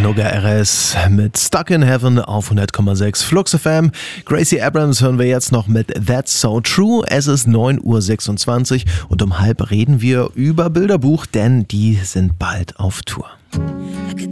Noga RS mit Stuck in Heaven auf 100,6 Flux FM. Gracie Abrams hören wir jetzt noch mit That's So True. Es ist 9:26 Uhr und um halb reden wir über Bilderbuch, denn die sind bald auf Tour.